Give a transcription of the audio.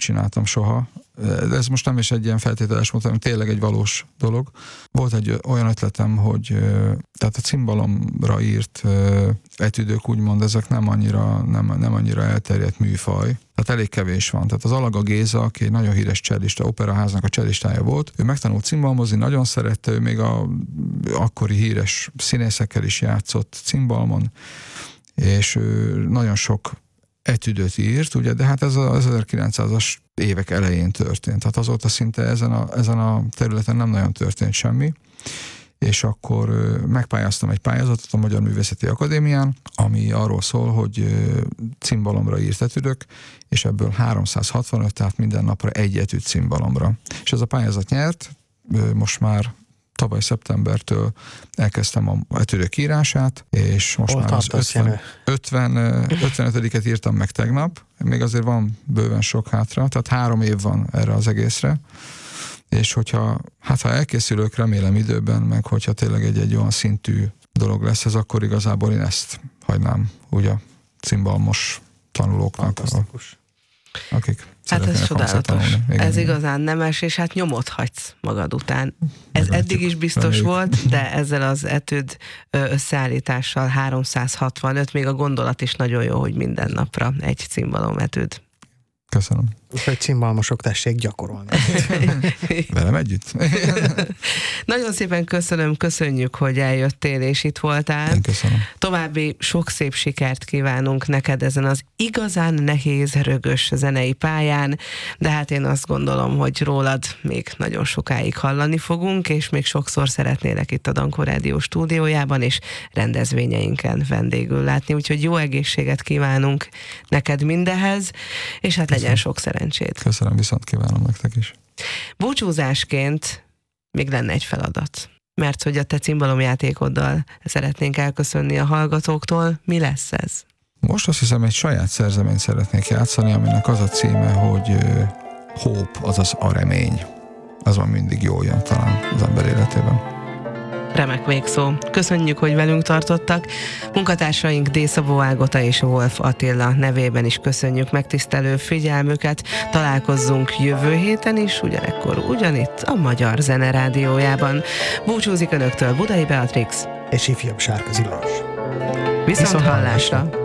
csináltam soha. De ez most nem is egy ilyen feltételes mód, hanem tényleg egy valós dolog. Volt egy olyan ötletem, hogy tehát a cimbalomra írt etüdök, úgymond, ezek nem annyira elterjedt műfaj. Tehát elég kevés van. Tehát az Alaga Géza, aki egy nagyon híres csellista, operaháznak a csellistája volt, ő megtanult cimbalmozni, nagyon szerette, ő még a akkori híres színészekkel is játszott cimbalmon, és nagyon sok etüdöt írt, ugye, de hát ez az 1900-as évek elején történt. Tehát azóta szinte ezen a területen nem nagyon történt semmi, és akkor megpályáztam egy pályázatot a Magyar Művészeti Akadémián, ami arról szól, hogy cimbalomra írt etüdök, és ebből 365, tehát minden napra egy etüd cimbalomra. És ez a pályázat nyert, most már tavaly szeptembertől elkezdtem a etüdök írását, és most már az 55-et írtam meg tegnap, még azért van bőven sok hátra, tehát 3 év van erre az egészre, és ha elkészülök, remélem időben, meg hogyha tényleg egy olyan szintű dolog lesz ez, akkor igazából én ezt hagynám úgy a cimbalmos tanulóknak, akik hát ez csodálatos. Igen, ez igazán nemes, és hát nyomot hagysz magad után. Ez eddig is biztos volt, de ezzel az etüd összeállítással 365, még a gondolat is nagyon jó, hogy minden napra egy cimbalom etüd. Köszönöm. Úgyhogy cimbalmosok, tessék gyakorolni. Velem együtt. Nagyon szépen köszönjük, hogy eljöttél és itt voltál. Én köszönöm. További sok szép sikert kívánunk neked ezen az igazán nehéz, rögös zenei pályán, de hát én azt gondolom, hogy rólad még nagyon sokáig hallani fogunk, és még sokszor szeretnélek itt a Dankó Rádió stúdiójában és rendezvényeinken vendégül látni, úgyhogy jó egészséget kívánunk neked mindehez, és hát legyen sok szerencsét. Köszönöm, viszont kívánom nektek is. Búcsúzásként még lenne egy feladat, mert hogy a te cimbalomjátékoddal szeretnénk elköszönni a hallgatóktól. Mi lesz ez? Most azt hiszem, egy saját szerzeményt szeretnék játszani, aminek az a címe, hogy Hope, azaz a remény. Az van mindig jól jön talán az ember életében. Remek végszó. Köszönjük, hogy velünk tartottak. Munkatársaink D. Szabó Ágota és Wolf Attila nevében is köszönjük megtisztelő figyelmüket. Találkozzunk jövő héten is, ugyanekkor ugyanitt a Magyar Zene Rádiójában. Búcsúzik önöktől Budai Beatrix és ifjabb Sárközi Lajos. Viszont hallásra!